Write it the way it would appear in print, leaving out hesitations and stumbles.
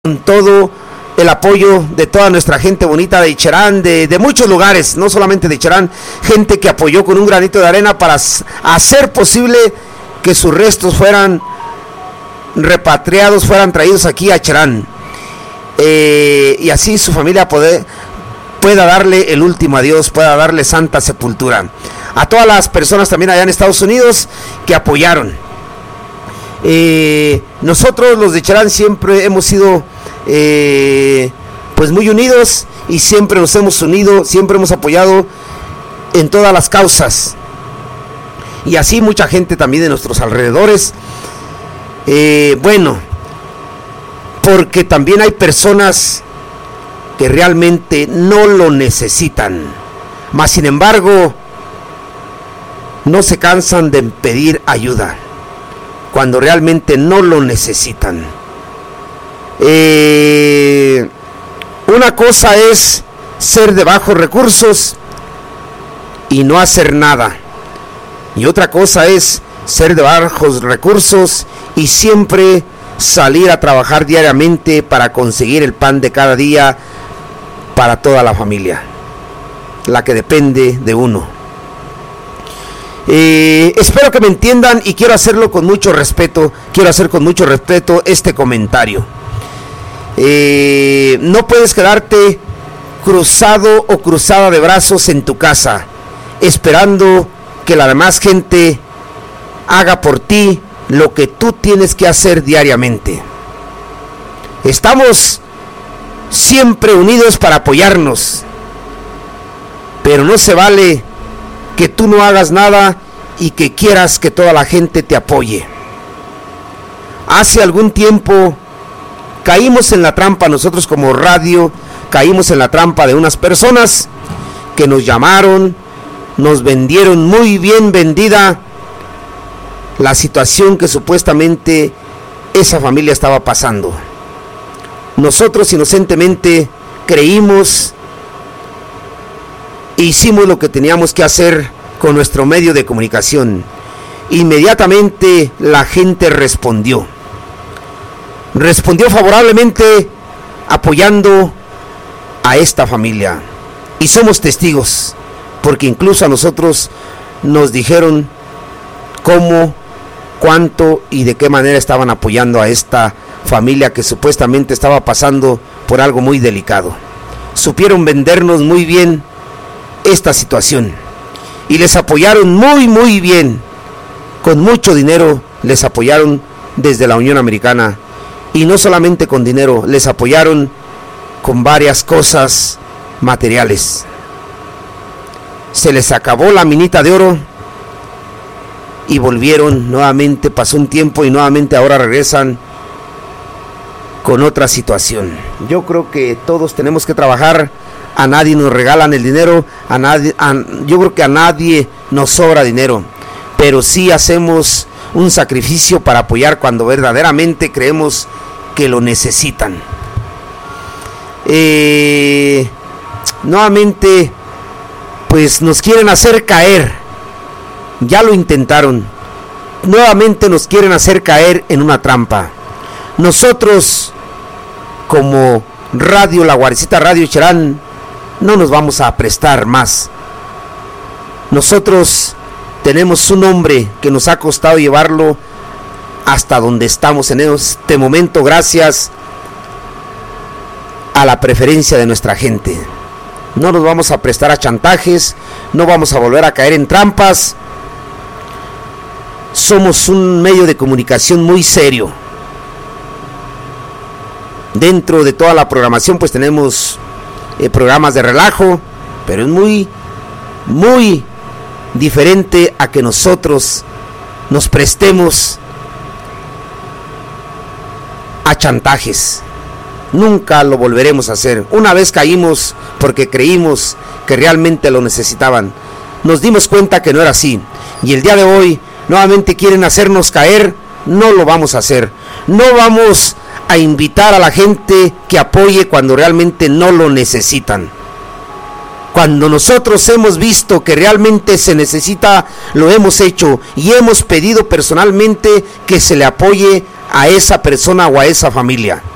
con todo el apoyo de toda nuestra gente bonita de Ixcherán, de muchos lugares, no solamente de Ixcherán, gente que apoyó con un granito de arena para hacer posible que sus restos fueran repatriados, fueran traídos aquí a Ixcherán, y así su familia pueda darle el último adiós, pueda darle santa sepultura. A todas las personas también allá en Estados Unidos que apoyaron. Nosotros los de Ixcherán siempre hemos sido pues muy unidos y siempre nos hemos unido, siempre hemos apoyado en todas las causas, y así mucha gente también de nuestros alrededores, bueno, porque también hay personas que realmente no lo necesitan, mas sin embargo no se cansan de pedir ayuda cuando realmente no lo necesitan. Una cosa es ser de bajos recursos y no hacer nada, y otra cosa es ser de bajos recursos y siempre salir a trabajar diariamente para conseguir el pan de cada día para toda la familia, la que depende de uno. Espero que me entiendan y quiero hacerlo con mucho respeto, este comentario. No puedes quedarte cruzado o cruzada de brazos en tu casa esperando que la demás gente haga por ti lo que tú tienes que hacer diariamente. Estamos siempre unidos para apoyarnos, pero no se vale que tú no hagas nada y que quieras que toda la gente te apoye. Hace algún tiempo caímos en la trampa, nosotros como radio, caímos en la trampa de unas personas que nos llamaron, nos vendieron muy bien vendida la situación que supuestamente esa familia estaba pasando. Nosotros inocentemente creímos, hicimos lo que teníamos que hacer con nuestro medio de comunicación. Inmediatamente la gente respondió favorablemente apoyando a esta familia, y somos testigos porque incluso a nosotros nos dijeron cómo, cuánto y de qué manera estaban apoyando a esta familia que supuestamente estaba pasando por algo muy delicado. Supieron vendernos muy bien esta situación y les apoyaron muy bien, con mucho dinero les apoyaron desde la Unión Americana, y no solamente con dinero, les apoyaron con varias cosas materiales. Se les acabó la minita de oro y volvieron nuevamente, pasó un tiempo y nuevamente ahora regresan con otra situación. Yo creo que todos tenemos que trabajar, a nadie nos regalan el dinero, yo creo que a nadie nos sobra dinero, pero sí hacemos un sacrificio para apoyar cuando verdaderamente creemos que lo necesitan. Nuevamente pues nos quieren hacer caer, ya lo intentaron, nuevamente nos quieren hacer caer en una trampa. Nosotros como Radio La Guaricita, Radio Ixcherán, no nos vamos a prestar más. Nosotros tenemos un nombre que nos ha costado llevarlo hasta donde estamos en este momento, gracias a la preferencia de nuestra gente. No nos vamos a prestar a chantajes, no vamos a volver a caer en trampas. Somos un medio de comunicación muy serio. Dentro de toda la programación pues tenemos programas de relajo, pero es muy diferente a que nosotros nos prestemos a chantajes. Nunca lo volveremos a hacer. Una vez caímos porque creímos que realmente lo necesitaban. Nos dimos cuenta que no era así, y el día de hoy nuevamente quieren hacernos caer. No lo vamos a hacer. No vamos a invitar a la gente que apoye cuando realmente no lo necesitan. Cuando nosotros hemos visto que realmente se necesita, lo hemos hecho y hemos pedido personalmente que se le apoye a esa persona o a esa familia.